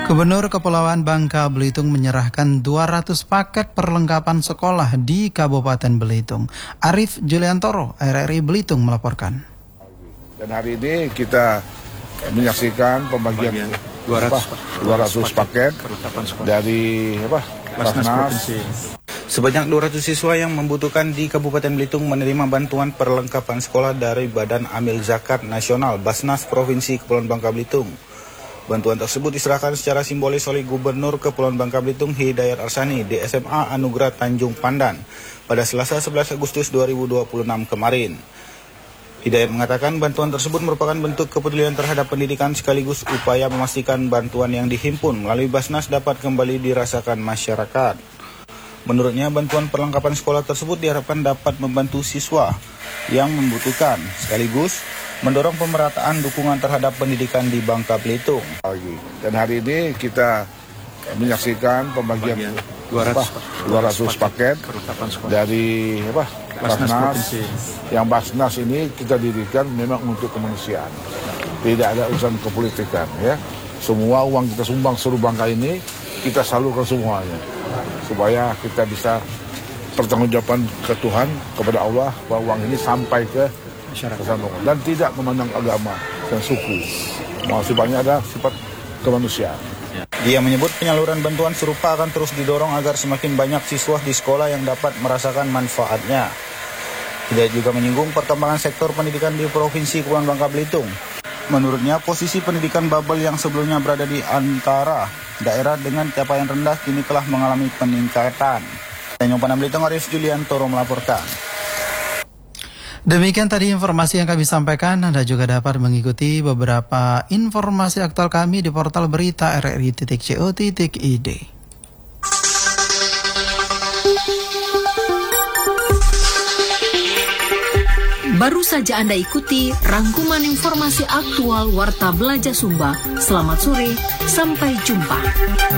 Gubernur Kepulauan Bangka Belitung menyerahkan 200 paket perlengkapan sekolah di Kabupaten Belitung. Arif Juliantoro, RRI Belitung melaporkan. Dan hari ini kita menyaksikan pembagian 200 paket dari Basnas. Sebanyak 200 siswa yang membutuhkan di Kabupaten Belitung menerima bantuan perlengkapan sekolah dari Badan Amil Zakat Nasional Basnas Provinsi Kepulauan Bangka Belitung. Bantuan tersebut diserahkan secara simbolis oleh Gubernur Kepulauan Bangka Belitung Hidayat Arsani di SMA Anugerah Tanjung Pandan pada Selasa 11 Agustus 2026 kemarin. Hidayat mengatakan bantuan tersebut merupakan bentuk kepedulian terhadap pendidikan sekaligus upaya memastikan bantuan yang dihimpun melalui Basnas dapat kembali dirasakan masyarakat. Menurutnya, bantuan perlengkapan sekolah tersebut diharapkan dapat membantu siswa yang membutuhkan, sekaligus mendorong pemerataan dukungan terhadap pendidikan di Bangka Belitung. Dan hari ini kita menyaksikan pembagian 200 paket dari Basnas. Yang Basnas ini kita dirikan memang untuk kemanusiaan. Tidak ada urusan kepolitikan, ya. Semua uang kita sumbang seluruh Bangka ini kita salurkan semuanya, supaya kita bisa pertanggungjawaban ke Tuhan, kepada Allah, bahwa uang ini sampai ke masyarakat dan tidak memandang agama dan suku. Sifatnya ada sifat kemanusiaan. Dia menyebut penyaluran bantuan serupa akan terus didorong agar semakin banyak siswa di sekolah yang dapat merasakan manfaatnya. Dia juga menyinggung perkembangan sektor pendidikan di Provinsi Kepulauan Bangka Belitung. Menurutnya, posisi pendidikan Babel yang sebelumnya berada di antara daerah dengan capaian rendah kini telah mengalami peningkatan. Tanjung Pandan Belitung, Arif Juliantoro melaporkan. Demikian tadi informasi yang kami sampaikan. Anda juga dapat mengikuti beberapa informasi aktual kami di portal berita rri.co.id. Baru saja Anda ikuti rangkuman informasi aktual Warta Belajar Sumba. Selamat sore, sampai jumpa.